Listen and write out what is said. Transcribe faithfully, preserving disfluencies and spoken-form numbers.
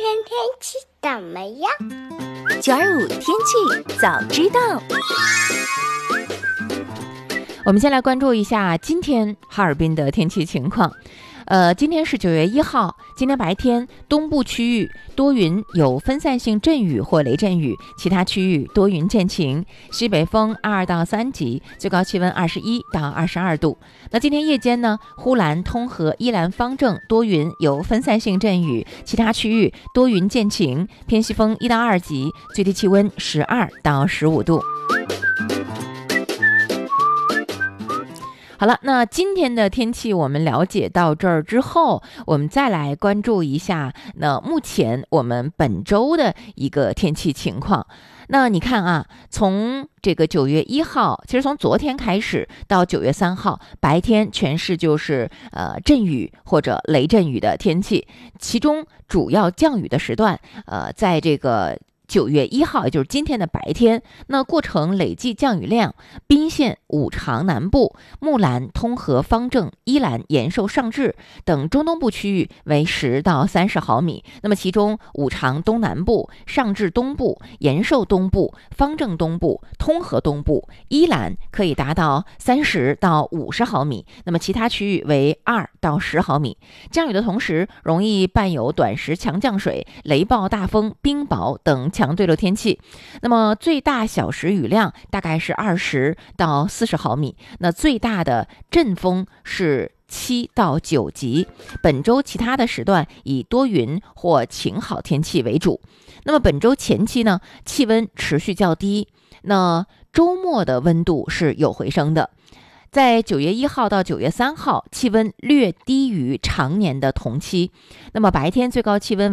天天气怎么样？ 九二五天气早知道。 我们先来关注一下今天哈尔滨的天气情况。呃，今天是九月一号，今天白天东部区域多云，有分散性阵雨或雷阵雨，其他区域多云见晴，西北风二到三级，最高气温二十一到二十二度。那今天夜间呢，呼兰、通和、依兰、方正多云，有分散性阵雨，其他区域多云见晴，偏西风一到二级，最低气温十二到十五度。好了，那今天的天气我们了解到这儿之后，我们再来关注一下那目前我们本周的一个天气情况。那你看啊，从这个九月一号，其实从昨天开始到九月三号，白天全市就是呃阵雨或者雷阵雨的天气，其中主要降雨的时段，呃，在这个九月一号，也就是今天的白天，那过程累计降雨量，宾县、五常南部、木兰、通和、方正、依兰、延寿、上治等中东部区域为十到三十毫米。那么其中五常东南部、上治东部、延寿东部、方正东部、通和东部、依兰可以达到三十到五十毫米。那么其他区域为二到十毫米。降雨的同时，容易伴有短时强降水、雷暴、大风、冰雹等强对流天气。那么最大小时雨量大概是二十到四十毫米，那最大的阵风是七到九级。本周其他的时段以多云或晴好天气为主。那么本周前期呢，气温持续较低，那周末的温度是有回升的。在九月一号到九月三号，气温略低于常年的同期。那么白天最高气温